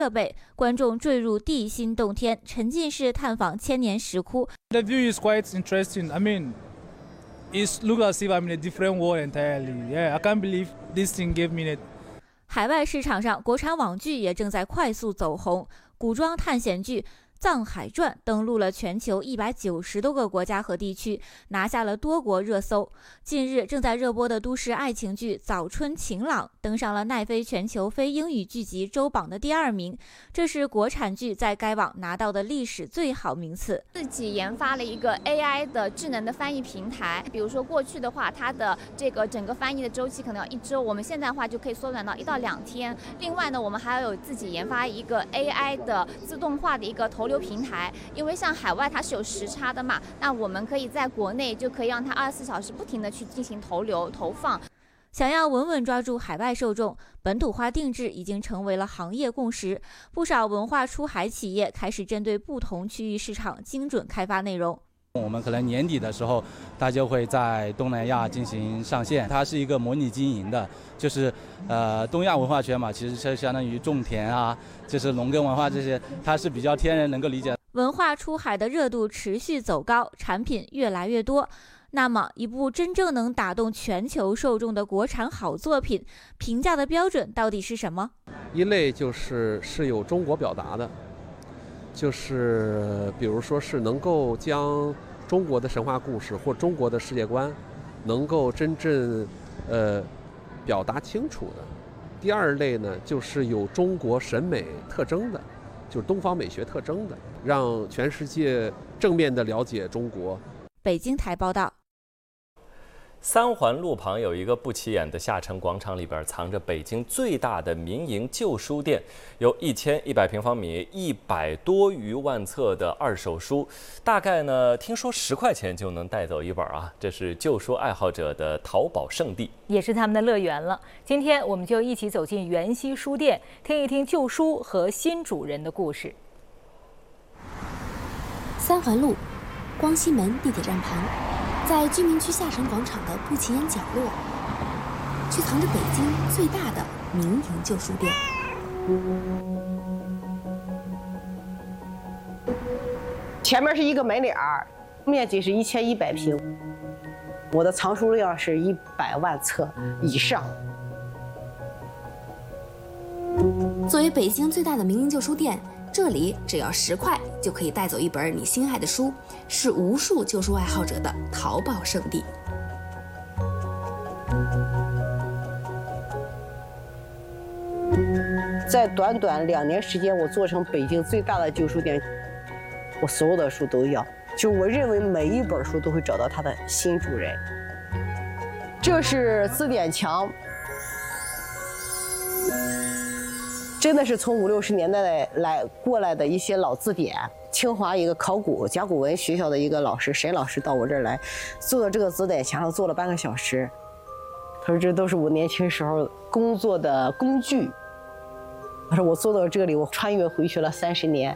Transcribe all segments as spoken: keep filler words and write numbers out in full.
设备，观众坠入地心洞天，沉浸式探访千年石窟。 The view is quite interesting. I mean, it looks as if I'm in a different world entirely. Yeah, I can't believe this thing gave me it. 海外市场上，国产网剧也正在快速走红，古装探险剧《藏海传》登陆了全球一百九十多个国家和地区，拿下了多国热搜。近日正在热播的都市爱情剧《早春晴朗》登上了奈飞全球非英语剧集周榜的第二名，这是国产剧在该网拿到的历史最好名次。 自己研发了一个 A I 的智能的翻译平台，比如说过去的话，它的这个整个翻译的周期可能要一周，我们现在的话就可以缩短到一到两天。另外呢，我们还有自己研发一个 A I 的自动化的一个投流平台，因为像海外它是有时差的嘛，那我们可以在国内就可以让它二十四小时不停的去进行投流投放。 想要稳稳抓住海外受众，本土化定制已经成为了行业共识。不少文化出海企业开始针对不同区域市场精准开发内容。 我们可能年底的时候，它就会在东南亚进行上线。它是一个模拟经营的，就是呃东亚文化圈嘛，其实是相当于种田啊，就是农耕文化这些，它是比较天然能够理解。 文化出海的热度持续走高，产品越来越多。那么，一部真正能打动全球受众的国产好作品，评价的标准到底是什么？ 一类就是是有中国表达的，就是比如说是能够将中国的神话故事或中国的世界观，能够真正呃表达清楚的。第二类呢，就是有中国审美特征的，就是东方美学特征的，让全世界正面的了解中国。 北京台报道。 三环路旁有一个不起眼的下沉广场，里边藏着北京最大的民营旧书店，有一千一百平方米、一百多余万册的二手书，大概呢，听说十块钱就能带走一本啊！这是旧书爱好者的淘宝圣地， 也是他们的乐园了。今天我们就一起走进元熙书店，听一听旧书和新主人的故事。 三环路光西门地铁站旁，在居民区下沉广场的不起眼角落，却藏着北京最大的民营旧书店。 前面是一个门脸儿，面积是一千一百平，我的藏书量是一百万册以上。 作为北京最大的民营旧书店，这里只要十块就可以带走一本你心爱的书，是无数旧书爱好者的淘宝圣地。 在短短两年时间，我做成北京最大的旧书店，我所有的书都要，就我认为每一本书都会找到它的新主人。这是字典墙，真的是从五六十年代来过来的一些老字典。清华一个考古甲骨文学校的一个老师沈老师到我这儿来，坐到这个字典墙上坐了半个小时。他说这都是我年轻时候工作的工具。他说我坐到这里，我穿越回去了三十年。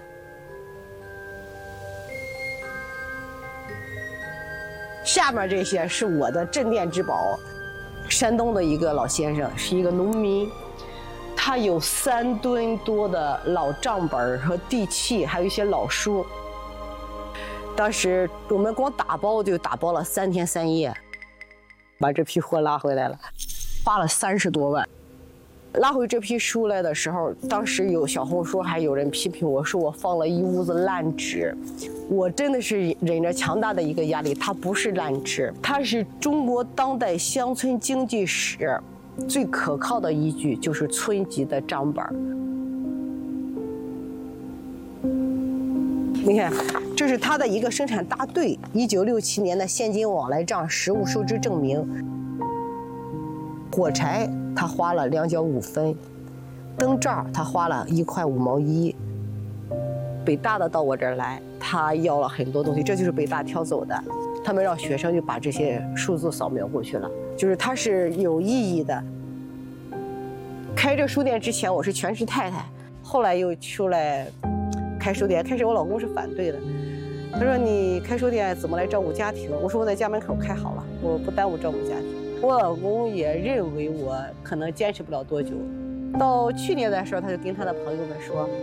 下面这些是我的镇店之宝，山东的一个老先生，是一个农民。他有三吨多的老账本和地契，还有一些老书。当时我们光打包就打包了三天三夜，把这批货拉回来了，花了三十多万。拉回这批书来的时候，当时有小红书还有人批评我说我放了一屋子烂纸，我真的是忍着强大的一个压力，它不是烂纸，它是中国当代乡村经济史最可靠的依据，就是村级的账本。你看，这是他的一个生产大队一九六七年的现金往来账实物收支证明。火柴他花了两角五分，灯罩他花了一块五毛一。北大的到我这儿来，他要了很多东西，这就是北大挑走的。他们让学生就把这些数字扫描过去了，就是它是有意义的。开这书店之前，我是全职太太，后来又出来开书店。开始我老公是反对的，他说你开书店怎么来照顾家庭？我说我在家门口开好了，我不耽误照顾家庭。我老公也认为我可能坚持不了多久。到去年的时候，他就跟他的朋友们说，